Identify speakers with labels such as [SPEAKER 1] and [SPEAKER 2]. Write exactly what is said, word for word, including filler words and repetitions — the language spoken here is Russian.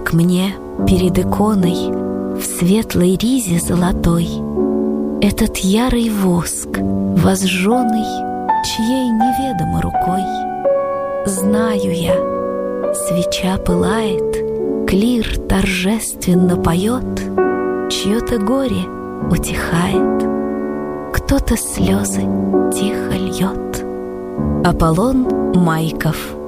[SPEAKER 1] как мне перед иконой в светлой ризе золотой этот ярый воск, возжженный чьей неведомо рукой. Знаю я, свеча пылает, клир торжественно поет, чье-то горе утихает, кто-то слезы тихо льет. Аполлон Майков.